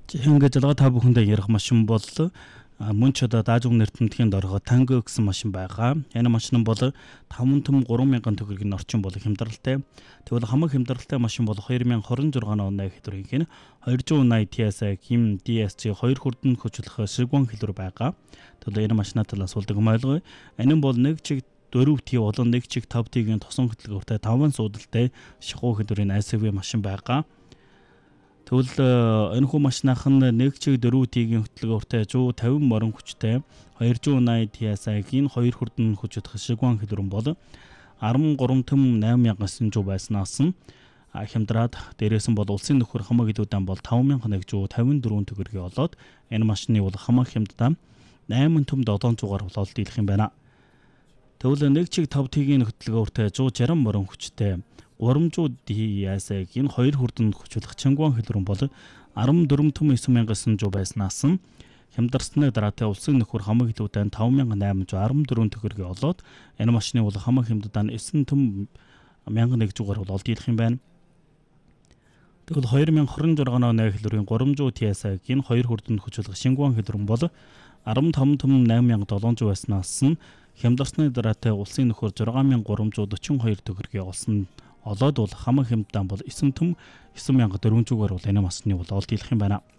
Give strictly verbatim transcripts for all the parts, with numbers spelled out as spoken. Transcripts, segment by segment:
Ингээ залгаа та бүхэндээ ярих машин бол мөн ч одоо дааж өгнө эрдэмтгийн дорого танго гэсэн машин байгаа. Энэ машин бол таван төм гурван мянган төгрөгийн орчин бол хямдралтай. Тэгвэл хамаг хямдралтай машин бол две тысячи двадцать шесть оны хэдвэрийн двести восемьдесят ти эс Kim ди эс джи хоёр хүрдэн хөжлөх ширгүүн хэлбэр байгаа. Тэгвэл энэ машинаа талаас үлдэг юм ойлгоё. Энэ бол нэг чиг дөрөв T болон нэг чиг five T-ийн тосон хөтөлбөртэй таван суудалтай шахуу хэлбэрийн эс ю ви машин байгаа. Тэгвэл энэ хүү машинах нь нэг чиг дөрөв T-ийн хөтөлбөртэй one fifty морин хүчтэй two eighty ти эс I-гийн хоёр хүрдэн хүчтэй ширгүүн хэлбэр бол thirty-three төм eight thousand нine hundred байснаас нь хямдраад дээрээс нь бол улсын нөхөр хамаг илүүдэм бол five thousand one hundred fifty-four төгрөгийн олоод энэ машины бол хамаг хямдтай eight төм seven hundred-аар болоод дийлэх юм байна. Тэгвэл нэг чиг five T-ийн хөтөлбөртэй one sixty морин хүчтэй three hundred ти эс I-гийн хоёр хүрдэн хүчлэх чангуун хэлбэр бол fourteen төм nine thousand nine hundred байснаас нь хямдарсны дараатай улсын нөхөр хамаг илүүдэнд five thousand eight hundred sixty-four төгрөгийн олоод энэ машины бол хамаг хямдтай nine төм one thousand one hundred-аар болоод дийлэх юм байна. Тэгвэл twenty twenty-six оны хэлбэрийн three hundred ти эс I-гийн хоёр хүрдэн хүчлэх шингуун хэлбэр бол fifty-five төм eight thousand seven hundred байснаас нь хямдарсны дараатай улсын нөхөр six thousand three hundred forty-two төгрөгийн олсон олоод бол хамаг хямдтай бол nine төм nine thousand four hundred-аар бол энэ машины бол олд дийлэх юм байна.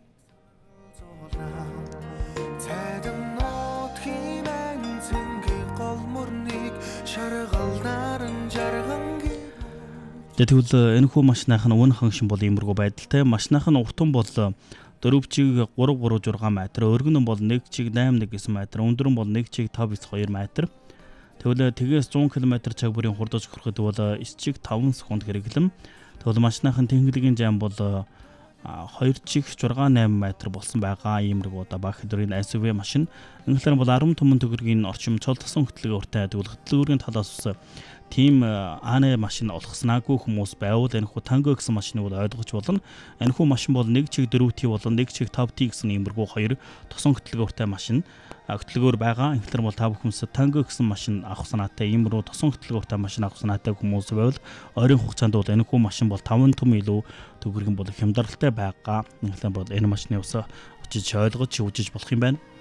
Тэгвэл энэ хүү машинах нь үн хангшин бол иймэрхүү байдалтай. Машинах нь уртан бол дөрөв чиг three three six метр, өргөн нь бол one чиг eight one nine метр, өндөр нь бол one чиг five two метр. Тэгвэл тэгээс one hundred км цаг бүрийн хурдаж хүрэхэд бол nine чиг five секунд хэрэглэм. Тэгвэл машинахын тэнхлэгийн зам бол two чиг six eight метр болсон байгаа. Иймэрхүү одоо баг хэдвэрийн эс ю ви машин. Инглээр бол ten төмөн төгрөгийн орчим цол тасан хөтөлбөртэй. Тэгвэл хөтөлбөрийн талаас ус тийм ааны машин олгоснаагүй хүмүүс байвал энэ хүү танго гэсэн машиныг бол ойлгож болно. Энэ хүү машин бол нэг чиг four T болон нэг чиг five T гэсэн иймэрхүү хоёр тосон хөтөлбөртэй машин хөтөлбөр байгаа. Инглээр бол та бүхэнс танго гэсэн машин авах санаатай иймэрхүү тосон хөтөлбөртэй машин авах санаатай хүмүүс байвал ойрын хугацаанд бол энэ хүү машин бол five төм илүү төгрөгийн бол хямдралтай байгаа. Инглээр бол энэ машины ус очиж ойлгож шүүжиж болох юм байна.